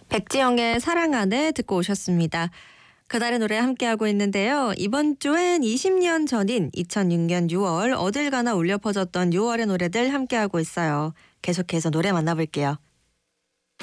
백지영의 사랑 안에 듣고 오셨습니다. 그날의 노래 함께하고 있는데요. 이번 주엔 20년 전인 2006년 6월 어딜 가나 울려 퍼졌던 6월의 노래들 함께하고 있어요. 계속해서 노래 만나볼게요.